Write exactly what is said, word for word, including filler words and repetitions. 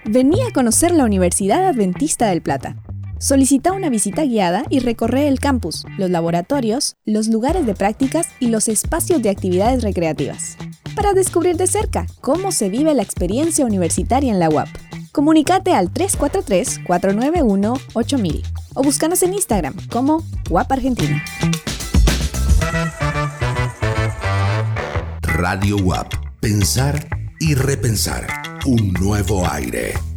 Vení a conocer la Universidad Adventista del Plata. Solicita una visita guiada y recorre el campus, los laboratorios, los lugares de prácticas y los espacios de actividades recreativas, para descubrir de cerca cómo se vive la experiencia universitaria en la U A P. Comunícate al tres cuatro tres, cuatro nueve uno, ocho mil o búscanos en Instagram como U A P Argentina. Radio U A P. Pensar y repensar. Un nuevo aire.